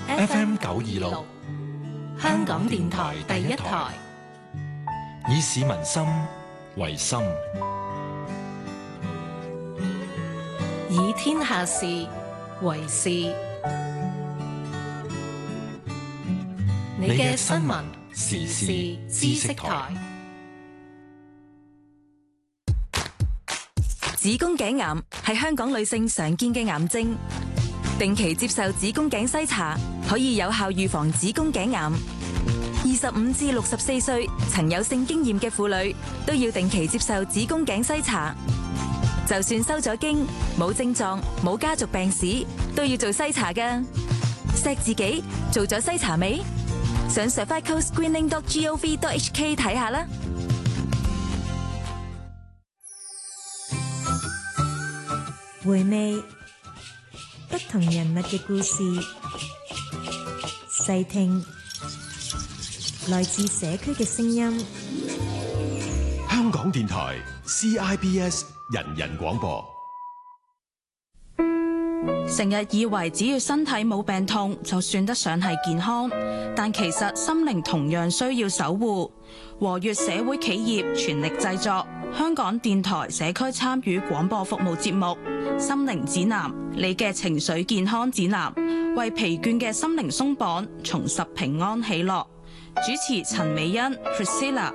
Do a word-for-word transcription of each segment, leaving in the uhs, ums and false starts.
F M 九二六，香港電台第一台，以市民心為心，以天下事為事。你嘅新聞時事知識台。 子宮頸癌係香港女性常見嘅癌症，定期接受子宮頸篩查可以有效預防子宮頸癌。二十五至六十四歲曾有性經驗嘅婦女都要定期接受子宮頸篩查。就算收咗經、冇症狀、冇家族病史，都要做篩查㗎。錫自己做咗篩查未？上 cervical screening dot gov dot h k 睇下啦。 回味不同人物嘅故事，細聽來自社區嘅聲音。 香港電台 C I B S 人人廣播。 成日以為只要身體冇病痛就算得上係健康，但其實心靈同樣需要守護。和悅社會企業全力製作香港電台社區參與廣播服務節目《心靈指南》，你嘅情緒健康指南，為疲倦嘅心靈鬆綁，重拾平安喜樂。主持陳美欣 Priscilla。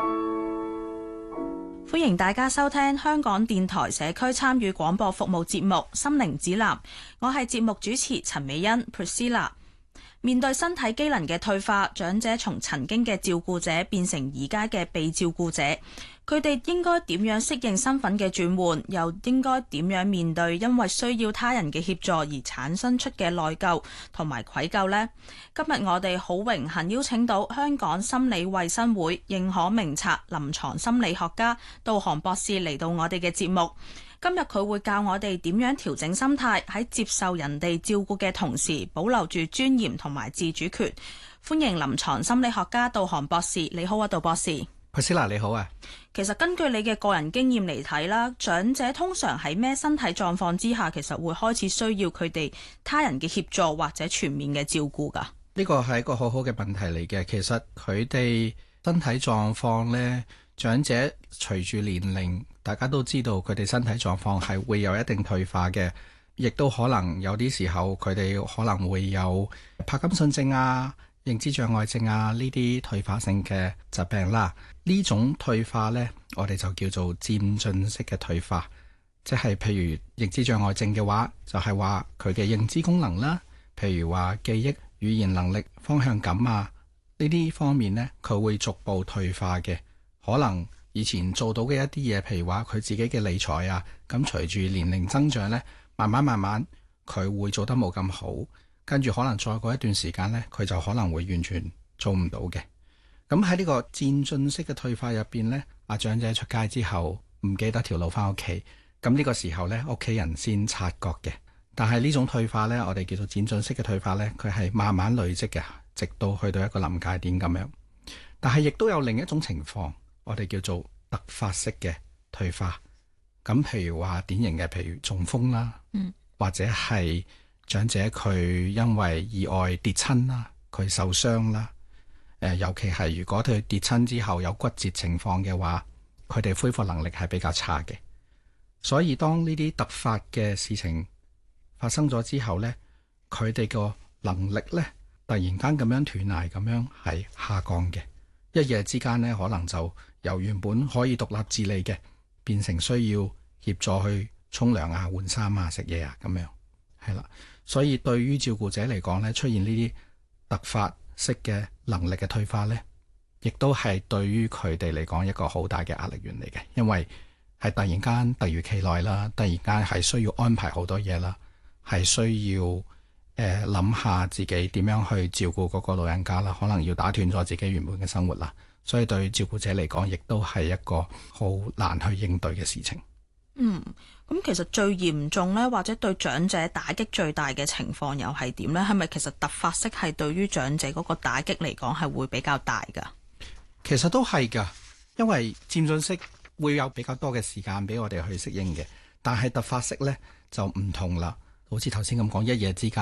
歡迎大家收聽香港電台社區參與廣播服務節目《心靈指南》，我係節目主持陳美欣 Priscilla。面對身體機能嘅退化，長者從曾經嘅照顧者變成而家嘅被照顧者，佢哋應該點樣適應身份嘅轉換，又應該點樣面對因為需要他人嘅協助而產生出嘅內疚同埋愧疚呢？今日我哋好榮幸邀請到香港心理衛生會認可名冊臨床心理學家杜韓博士嚟到我哋嘅節目。今日佢會教我哋點樣調整心態，喺接受人哋照顧嘅同時，保留住尊嚴同埋自主權。歡迎臨床心理學家杜韓博士。你好啊，杜博士。 Priscilla，你好啊。 其實根據你嘅個人經驗嚟睇啦，長者通常喺咩身體狀況之下，其實會開始需要佢哋他人嘅協助或者全面嘅照顧㗎？ 呢個係一個好好嘅問題嚟嘅。其實佢哋身體狀況呢，長者隨住年齡，大家都知道佢哋身體狀況係會有一定退化嘅，亦都可能有啲時候佢哋可能會有柏金遜症啊、認知障礙症啊呢啲退化性嘅疾病啦。呢種退化呢，我哋就叫做漸進式嘅退化，即係譬如認知障礙症嘅話，就係話佢嘅認知功能啦，譬如話記憶、語言能力、方向感啊呢啲方面呢，佢會逐步退化嘅。可能以前做到嘅一啲嘢，譬如話佢自己嘅理財啊，咁隨住年齡增長呢，慢慢慢慢佢會做得冇咁好，跟住可能再過一段時間呢，佢就可能會完全做唔到嘅。咁喺呢個漸進式嘅退化入邊呢，阿長者出街之後唔記得條路翻屋企，咁呢個時候呢，屋企人先察覺嘅。但係呢種退化呢，我哋叫做漸進式嘅退化呢，佢係慢慢累積嘅，直到去到一個臨界點咁樣。但係亦都有另一種情況，我哋叫做突發式嘅退化。咁譬如話典型嘅，譬如中風啦，嗯、或者係長者佢因為意外跌親啦，佢受傷啦。誒、呃，尤其係如果佢跌親之後有骨折情況嘅話，佢哋恢復能力係比較差嘅。所以當呢啲突發嘅事情發生咗之後呢，佢哋個能力呢，突然間咁樣斷崖咁樣係下降嘅。一夜之間呢，可能就由原本可以獨立自理嘅，變成需要協助去沖涼啊、換衫啊、食嘢啊咁樣，係啦。所以對於照顧者嚟講呢，出現呢啲突發式嘅能力嘅退化呢，亦都係對於佢哋嚟講一個好大嘅壓力源嚟嘅，因為係突然間突如其來啦，突然間係需要安排好多嘢啦，係需要誒諗、呃、下自己點樣去照顧嗰個老人家啦，可能要打斷咗自己原本嘅生活啦，所以對照顧者嚟講，亦都係一個好難去應對嘅事情。 嗯，咁其實最嚴重呢，或者對長者打擊最大嘅情況又係點呢？係咪其實突發式係對於長者嗰個打擊嚟講係會比較大㗎？ 其實都係㗎，因為漸進式會有比較多嘅時間俾我哋去適應嘅，但係突發式呢就唔同啦。好似頭先咁講，一夜之間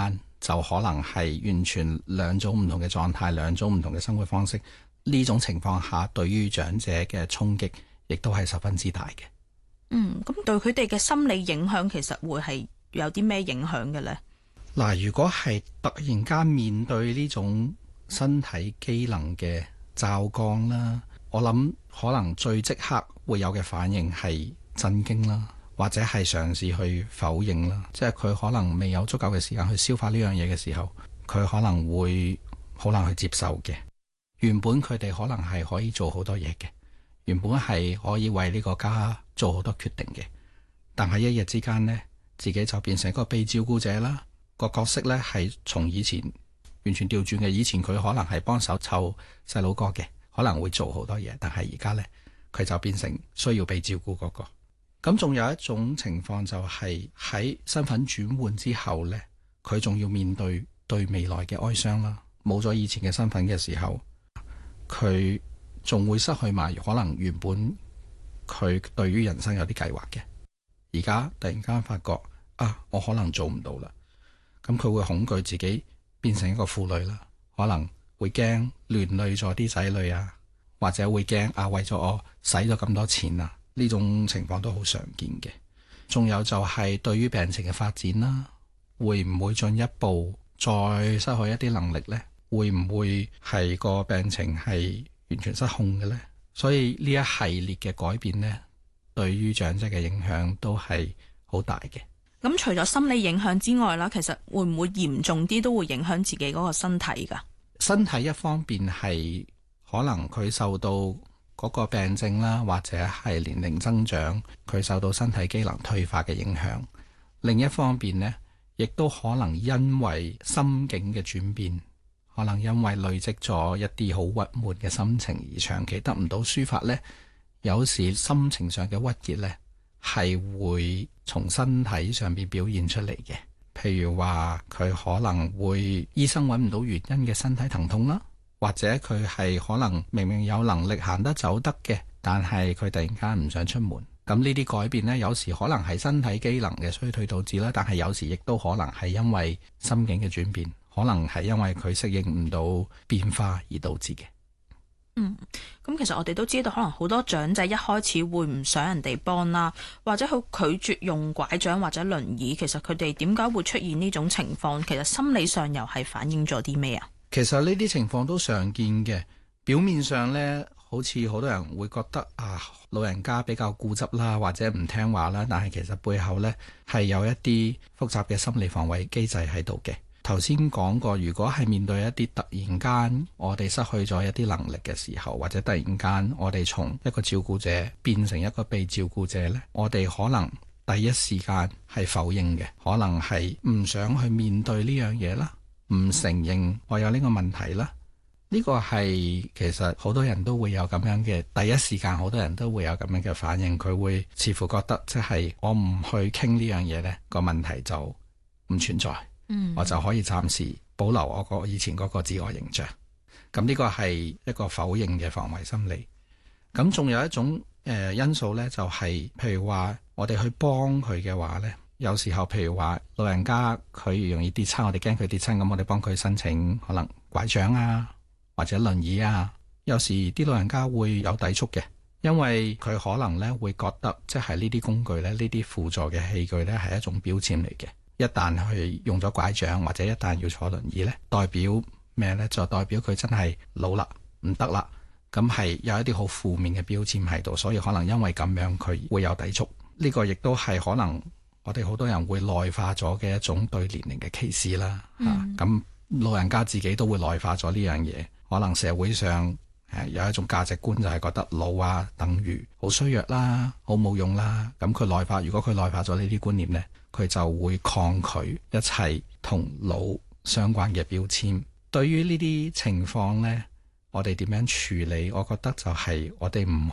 就可能係完全兩種唔同嘅狀態，兩種唔同嘅生活方式。呢種情況下，對於長者嘅衝擊亦都係十分之大嘅。 嗯，咁對佢哋嘅心理影響，其實會係有啲咩影響嘅呢？ 嗱，如果係突然間面對呢種身體機能嘅驟降啦，我諗可能最即刻會有嘅反應係震驚啦，或者係嘗試去否認啦。即係佢可能未有足夠嘅時間去消化呢樣嘢嘅時候，佢可能會好難去接受嘅。原本佢哋可能係可以做好多嘢嘅，原本係可以為呢個家做好多決定嘅，但係一日之間呢，自己就變成一個被照顧者啦。個角色呢係從以前完全調轉嘅。以前佢可能係幫手湊細佬哥嘅，可能會做好多嘢，但係而家呢，佢就變成需要被照顧嗰個。咁仲有一種情況就係喺身份轉換之後呢，佢仲要面對對未來嘅哀傷啦。冇咗以前嘅身份嘅時候，佢仲會失去埋可能原本佢對於人生有啲計劃嘅。而家突然間發覺啊，我可能做唔到啦。咁佢會恐懼自己變成一個負累啦，可能會驚連累咗啲仔女啊，或者會驚啊為咗我使咗咁多錢啊，呢種情況都好常見嘅。仲有就係對於病情嘅發展啦，會唔會進一步再失去一啲能力呢？會唔會係個病情係完全失控嘅呢？所以呢一系列嘅改變呢，對於長者嘅影響都係好大嘅。 咁除咗心理影響之外啦，其實會唔會嚴重啲都會影響自己嗰個身體噶？ 身體一方面係可能佢受到嗰個病症啦，或者係年齡增長，佢受到身體機能退化嘅影響。另一方面呢，亦都可能因為心境嘅轉變，可能因為累積咗一啲好鬱悶嘅心情而長期得唔到抒發呢，有時心情上嘅鬱結呢，係會從身體上面表現出嚟嘅。譬如話佢可能會醫生揾唔到原因嘅身體疼痛啦，或者佢係可能明明有能力行得走得嘅，但係佢突然間唔想出門。咁呢啲改變呢，有時可能係身體機能嘅衰退導致啦，但係有時亦都可能係因為心境嘅轉變，可能係因為佢適應唔到變化而導致嘅。 嗯，咁其實我哋都知道，可能好多長者一開始會唔想人哋幫啦，或者佢拒絕用拐杖或者輪椅。其實佢哋點解會出現呢種情況？其實心理上又係反映咗啲咩啊？ 其實呢啲情況都常見嘅。表面上呢，好似好多人會覺得啊，老人家比較固執啦，或者唔聽話啦，但係其實背後呢，係有一啲複雜嘅心理防衛機制喺度嘅。頭先講過，如果係面對一啲突然間我哋失去咗一啲能力嘅時候，或者突然間我哋從一個照顧者變成一個被照顧者呢，我哋可能第一時間係否認嘅，可能係唔想去面對呢樣嘢啦，唔承認我有呢個問題啦。呢個係其實好多人都會有咁樣嘅第一時間，好多人都會有咁樣嘅反應。佢會似乎覺得即係我唔去傾呢樣嘢呢，個問題就唔存在。嗯，我就可以暫時保留我個以前嗰個自我形象。咁呢個係一個否認嘅防衛心理。咁仲有一種誒、呃、因素呢，就係、是、譬如話我哋去幫佢嘅話呢，有時候譬如話老人家佢容易跌親，我哋驚佢跌親，咁我哋幫佢申請可能拐杖啊或者輪椅啊。有時啲老人家會有抵觸嘅，因為佢可能呢會覺得即係呢啲工具呢，呢啲輔助嘅器具呢係一種標籤嚟嘅。一旦去用咗拐杖或者一旦要坐輪椅呢，代表咩呢？就代表佢真係老啦，唔得啦。咁係有一啲好負面嘅標籤喺度，所以可能因為咁樣佢會有抵觸。呢個亦都係可能我哋好多人會內化咗嘅一種對年齡嘅歧視啦。嚇、嗯，咁、啊、老人家自己都會內化咗呢樣嘢。可能社會上誒有一種價值觀就係覺得老啊等於好衰弱啦，好冇用啦。咁佢內化，如果佢內化咗呢啲觀念呢，佢就會抗拒一切同老相關嘅標籤。對於呢啲情況呢，我哋點樣處理？我覺得就係我哋唔